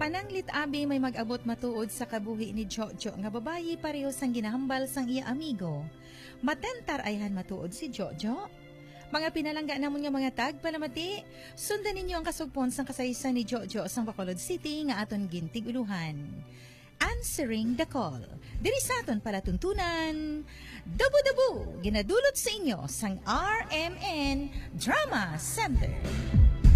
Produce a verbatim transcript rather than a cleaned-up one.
Pananglit abi may mag-abot matuod sa kabuhi ni Jojo nga babayi pareho sang ginahambal sang iya amigo. Matentar ayhan matuod si Jojo. Mga pinalangga namon nga mga tag palamati, sundan ninyo ang kasugpon sang kasaysayan ni Jojo sang Bacolod City nga aton gintig-uluhan. Answering the call. Diri sa aton palatuntunan, Dabu-dabu ginadulot sa inyo sang R M N Drama Center.